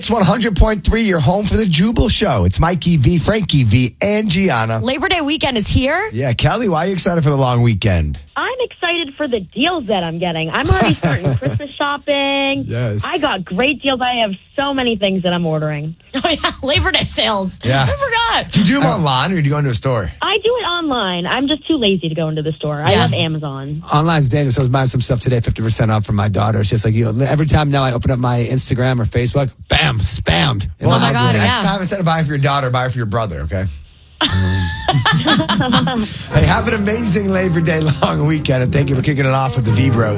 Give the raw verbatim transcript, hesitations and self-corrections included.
Hits one hundred point three, you're home for the Jubal Show. It's Mikey V, Frankie V, and Gianna. Labor Day weekend is here. Yeah, Kelly, why are you excited for the long weekend? I'm excited for the deals that I'm getting. I'm already starting Christmas shopping. Yes. I got great deals. I have so many things that I'm ordering. Oh, yeah. Labor Day sales. Yeah. I forgot. Do you do them online or do you go into a store? I do it online. I'm just too lazy to go into the store. I Yeah. love Amazon. Online's dangerous. I was buying some stuff today, fifty percent off for my daughter. It's just like, you know, every time now I open up my Instagram or Facebook, bam, spammed. in Oh my God, algorithm. Next yeah. time, instead of buying for your daughter, buy for your brother, okay? Hey, have an amazing Labor Day long weekend, and thank you for kicking it off with the V-Bros.